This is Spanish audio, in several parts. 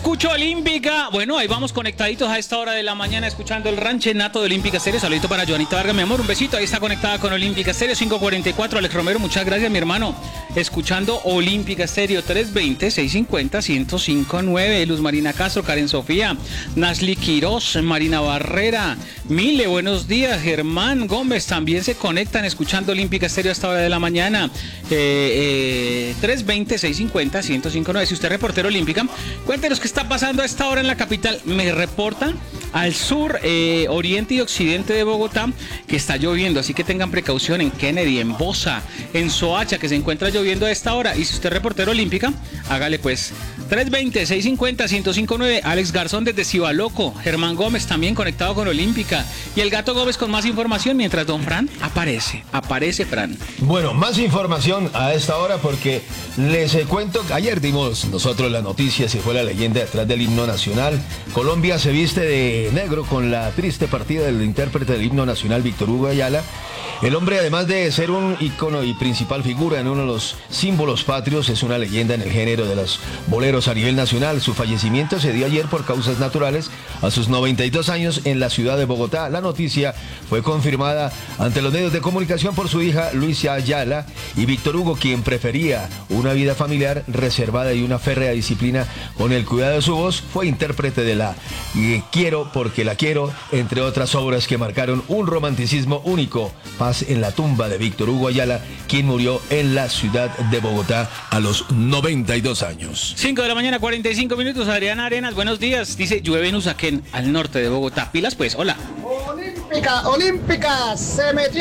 escucho Olímpica. Bueno, ahí vamos conectaditos a esta hora de la mañana escuchando el ranchenato de Olímpica Estéreo. Saludito para Joanita Vargas, mi amor, un besito. Ahí está conectada con Olímpica Estéreo 544. Alex Romero, muchas gracias, mi hermano. Escuchando Olímpica Estéreo 320-650-1059. Luz Marina Castro, Karen Sofía, Nasli Quiroz, Marina Barrera, Mile, buenos días. Germán Gómez también se conectan escuchando Olímpica Estéreo a esta hora de la mañana. 320-650-1059. Si usted es reportero olímpica, cuéntenos qué está pasando a esta hora en la capital. Me reportan al sur, oriente y occidente de Bogotá que está lloviendo, así que tengan precaución en Kennedy, en Bosa, en Soacha, que se encuentra lloviendo a esta hora. Y si usted es reportero olímpica, hágale pues. 320-650-1059. Alex Garzón desde Cibaloco, Germán Gómez también conectado con Olímpica y el Gato Gómez con más información mientras don Fran aparece Fran. Bueno, más información a esta hora porque les cuento que ayer dimos nosotros la noticia, se fue la leyenda detrás del himno nacional. Colombia se viste de negro con la triste partida del intérprete del himno nacional, Víctor Hugo Ayala. El hombre, además de ser un ícono y principal figura en uno de los símbolos patrios, es una leyenda en el género de los boleros a nivel nacional. Su fallecimiento se dio ayer por causas naturales a sus 92 años en la ciudad de Bogotá. La noticia fue confirmada ante los medios de comunicación por su hija Luisa Ayala y Víctor Hugo, quien prefería una vida familiar reservada y una férrea disciplina con el cuidado de su voz. Fue intérprete de la Quiero porque la quiero, entre otras obras que marcaron un romanticismo único. Paz en la tumba de Víctor Hugo Ayala, quien murió en la ciudad de Bogotá a los 92 años. 5 de la mañana, 45 minutos. Adriana Arenas, buenos días. Dice, llueve en Usaquén, al norte de Bogotá. Pilas pues, hola. Olímpica, se metió.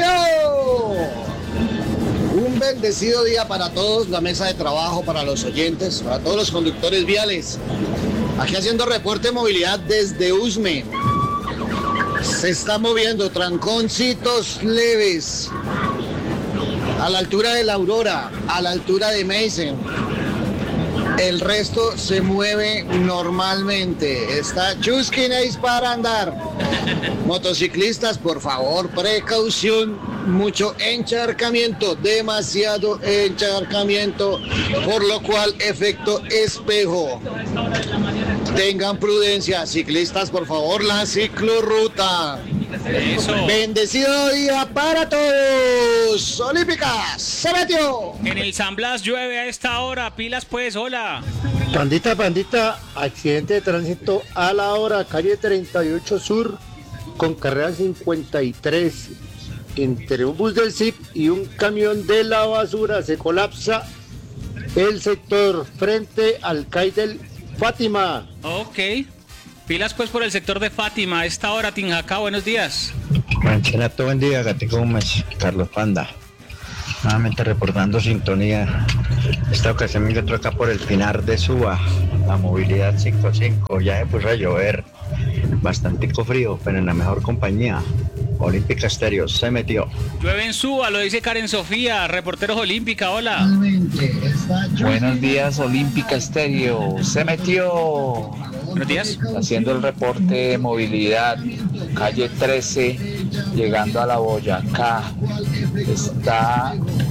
Un bendecido día para todos, la mesa de trabajo, para los oyentes, para todos los conductores viales. Aquí haciendo reporte de movilidad desde Usme. Se está moviendo tranconcitos leves a la altura de la Aurora, a la altura de Meissen. El resto se mueve normalmente. Está Chusquinéis para andar. Motociclistas, por favor, precaución. Mucho encharcamiento, demasiado encharcamiento, por lo cual efecto espejo. Tengan prudencia, ciclistas, por favor, la ciclorruta. Eso. Bendecido día para todos. Olímpica, se metió. En el San Blas llueve a esta hora. Pilas pues, hola. Pandita, accidente de tránsito a la hora, calle 38 Sur, con carrera 53. Entre un bus del CIP y un camión de la basura se colapsa el sector frente al CAI del Fátima. Ok. Pilas pues por el sector de Fátima. A esta hora, Tinjacá, buenos días. Ranchenato, buen día, Gatico Gómez, Carlos Panda. Nuevamente reportando sintonía. Esta ocasión me encuentro acá por el Pinar de Suba, la movilidad 55. Ya se puso a llover, bastantico frío, pero en la mejor compañía. Olímpica Estéreo se metió. Llueve en Suba, lo dice Karen Sofía, reporteros Olímpica, hola. Buenos días, Olímpica Estéreo se metió. Buenos días. Haciendo el reporte de movilidad, calle 13, llegando a la Boyacá. Está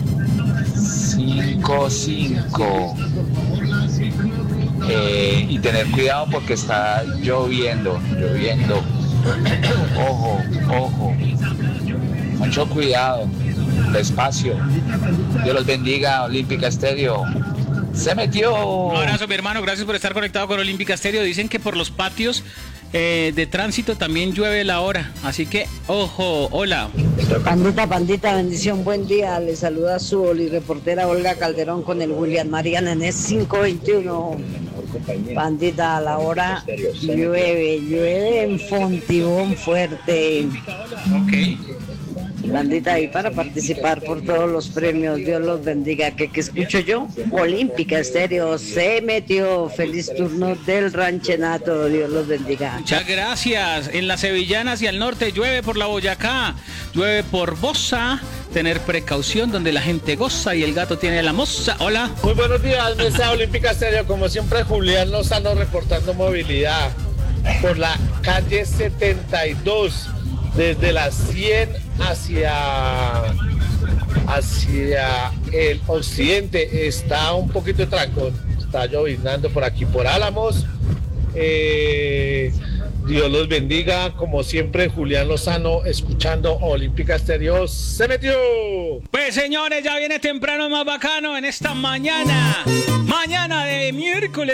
5-5. Y tener cuidado porque está lloviendo. Ojo. Mucho cuidado. Despacio. Dios los bendiga, Olímpica Estéreo. Se metió. Un abrazo, mi hermano. Gracias por estar conectado con Olímpica Estéreo. Dicen que por los patios de tránsito también llueve la hora. Así que, ojo, hola. Pandita, bendición, buen día. Le saluda su reportera Olga Calderón con el William María Nenés 521. Pandita, a la hora llueve en Fontibón fuerte. Ok. Bandita, y para participar por todos los premios, Dios los bendiga. ¿Qué escucho yo? Olímpica Estéreo se metió. Feliz turno del ranchenato, Dios los bendiga. Muchas gracias. En las Sevillanas y al norte llueve por la Boyacá, llueve por Bosa. Tener precaución donde la gente goza y el gato tiene la moza. Hola. Muy buenos días, mesa Olímpica Estéreo. Como siempre, Julián Lozano reportando movilidad por la calle 72. Desde las 100 hacia el occidente está un poquito de trancón. Está lloviznando por aquí, por Álamos. Dios los bendiga, como siempre, Julián Lozano, escuchando Olímpica Estéreo. ¡Se metió! Pues señores, ya viene temprano más bacano en esta mañana de miércoles.